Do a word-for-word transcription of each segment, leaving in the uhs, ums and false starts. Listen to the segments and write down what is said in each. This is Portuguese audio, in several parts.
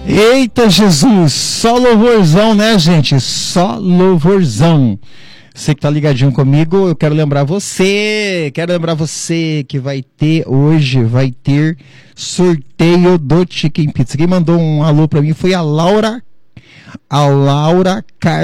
Eita Jesus, só louvorzão, né, gente? Só louvorzão. Você que tá ligadinho comigo, eu quero lembrar você, quero lembrar você que vai ter hoje, vai ter sorteio do Chicken Pizza. Quem mandou um alô pra mim foi a Laura, a Laura Car...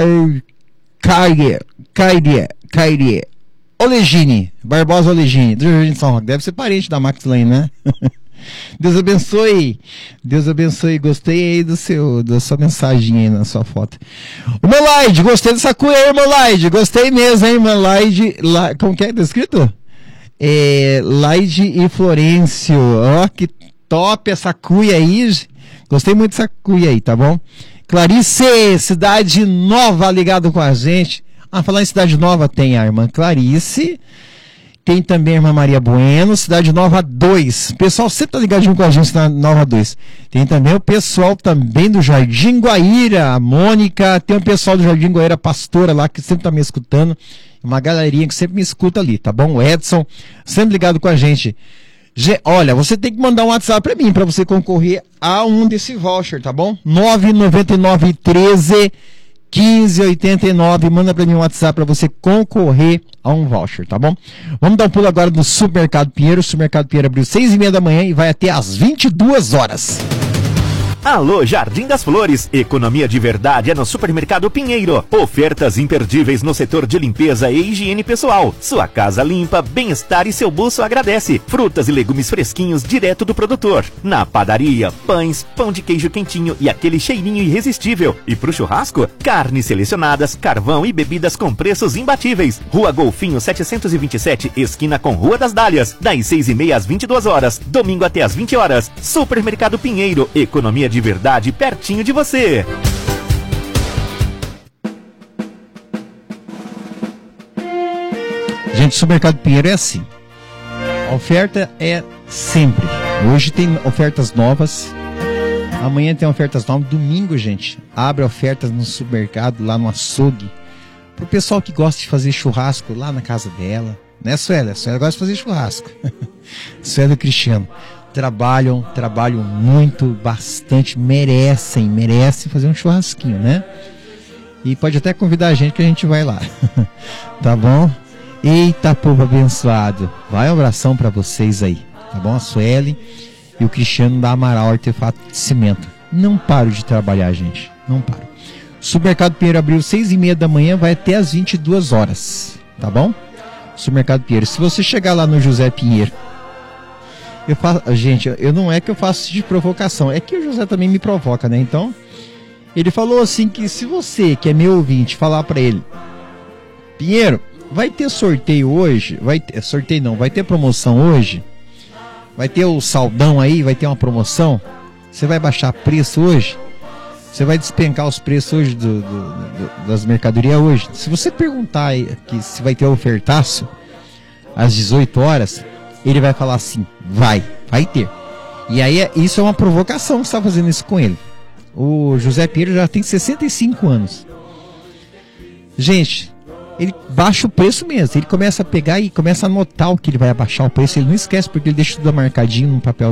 Caire, Caire, Caire, Olegini, Barbosa Olegini, do Jardim de São Roque. Deve ser parente da Max Lane, né? Deus abençoe, Deus abençoe, gostei aí do seu, da sua mensagem aí na sua foto. O Melaide, gostei dessa cuia aí, Melaide, gostei mesmo, hein, Melaide, La, como que é, tá escrito? É, Laide e Florencio, ó, que top essa cuia aí, gostei muito dessa cuia aí, tá bom? Clarice, Cidade Nova ligado com a gente. Ah, falar em Cidade Nova, tem a irmã Clarice, tem também a irmã Maria Bueno, Cidade Nova dois. O pessoal sempre tá ligadinho com a gente na Nova dois. Tem também o pessoal também do Jardim Guaíra, a Mônica, tem o pessoal do Jardim Guaíra, pastora lá, que sempre tá me escutando. Uma galerinha que sempre me escuta ali, tá bom? O Edson, sempre ligado com a gente. Ge- Olha, você tem que mandar um WhatsApp pra mim, pra você concorrer a um desse voucher, tá bom? nove nove nove, treze, quinze, oitenta e nove, manda pra mim um WhatsApp pra você concorrer a um voucher, tá bom? Vamos dar um pulo agora no Supermercado Pinheiro. O Supermercado Pinheiro abriu seis e meia da manhã e vai até às vinte e duas horas. Alô, Jardim das Flores. Economia de verdade é no Supermercado Pinheiro. Ofertas imperdíveis no setor de limpeza e higiene pessoal. Sua casa limpa, bem-estar e seu bolso agradece. Frutas e legumes fresquinhos direto do produtor. Na padaria, pães, pão de queijo quentinho e aquele cheirinho irresistível. E pro churrasco, carnes selecionadas, carvão e bebidas com preços imbatíveis. Rua Golfinho setecentos e vinte e sete, esquina com Rua das Dálias. Das seis e meia às vinte e duas horas. Domingo até às vinte horas. Supermercado Pinheiro. Economia de verdade pertinho de você. Gente, o Supermercado Pinheiro é assim. A oferta é sempre. Hoje tem ofertas novas. Amanhã tem ofertas novas. Domingo, gente, abre ofertas no supermercado, lá no açougue. Pro pessoal que gosta de fazer churrasco lá na casa dela. Né, Suela? A Suela gosta de fazer churrasco. Suela e o Cristiano. Trabalham, trabalham muito, bastante, merecem, merecem fazer um churrasquinho, né? E pode até convidar a gente que a gente vai lá. Tá bom? Eita, povo abençoado. Vai um abração pra vocês aí, tá bom? A Sueli e o Cristiano da Amaral Artefato de Cimento. Não paro de trabalhar, gente. Não paro. O Supermercado Pinheiro abriu seis e meia da manhã, vai até às vinte e duas horas, tá bom? Supermercado Pinheiro. Se você chegar lá no José Pinheiro, eu faço, gente, eu não é que eu faço de provocação, é que o José também me provoca, né? Então, ele falou assim que se você, que é meu ouvinte, falar pra ele: Pinheiro, vai ter sorteio hoje? Vai ter, sorteio não, vai ter promoção hoje? Vai ter o saldão aí, vai ter uma promoção? Você vai baixar preço hoje? Você vai despencar os preços hoje do, do, do, das mercadorias hoje? Se você perguntar aí que se vai ter ofertaço às dezoito horas, ele vai falar assim: vai, vai ter. E aí isso é uma provocação que você está fazendo isso com ele. O José Pinheiro já tem sessenta e cinco anos. Gente, ele baixa o preço mesmo. Ele começa a pegar e começa a anotar o que ele vai abaixar o preço. Ele não esquece, porque ele deixa tudo marcadinho num papel